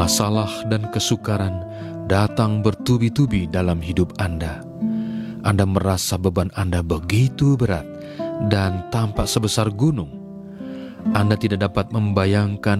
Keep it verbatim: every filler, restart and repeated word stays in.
Masalah dan kesukaran datang bertubi-tubi dalam hidup Anda. Anda merasa beban Anda begitu berat dan tampak sebesar gunung. Anda tidak dapat membayangkan